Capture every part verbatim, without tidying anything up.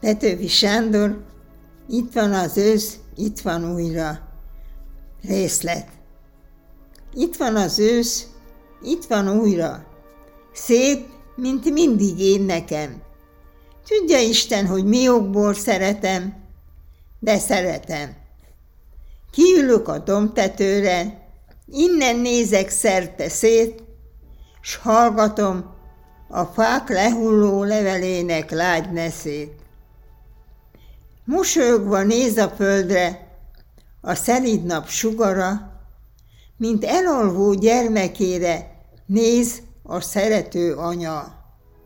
Petőfi Sándor, itt van az ősz, itt van újra. Részlet. Itt van az ősz, itt van újra. Szép, mint mindig én nekem. Tudja Isten, hogy mi okból szeretem, de szeretem. Kiülök a dombtetőre, innen nézek szerte szét, s hallgatom a fák lehulló levelének lágy neszét. Mosolyogva néz a földre a szelíd nap sugara, mint elalvó gyermekére néz a szerető anya.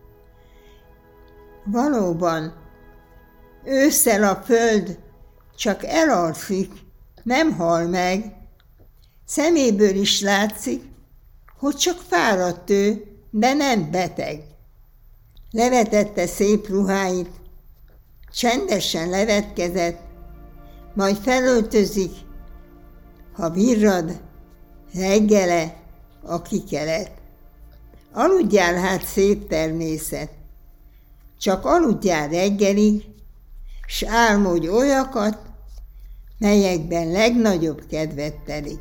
Valóban, ősszel a föld csak elalszik, nem hal meg, szeméből is látszik, hogy csak fáradt ő, de nem beteg. Levetette szép ruháit, csendesen levetkezett, majd felöltözik, ha virrad reggele a kikelet. Aludjál hát, szép természet, csak aludjál reggelig, s álmodj olyakat, melyekben legnagyobb kedvet telik.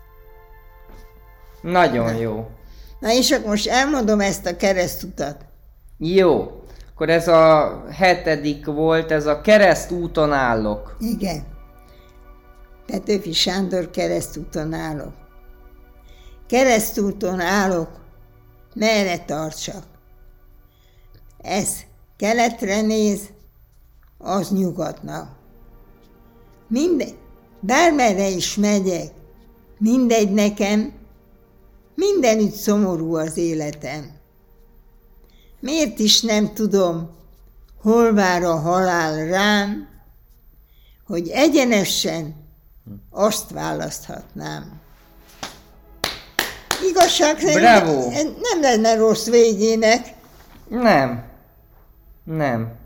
Nagyon jó. Na és akkor most elmondom ezt a keresztutat. Jó. Akkor ez a hetedik volt, ez a keresztúton állok. Igen. Petőfi Sándor, keresztúton állok. Keresztúton állok, merre tartsak. Ez keletre néz, az nyugatnak. Mindegy, bármerre is megyek, mindegy nekem, mindenütt szomorú az életem. Miért is nem tudom, hol vár a halál rám, hogy egyenesen azt választhatnám. Igazság szerint nem lenne rossz végének. Nem. Nem.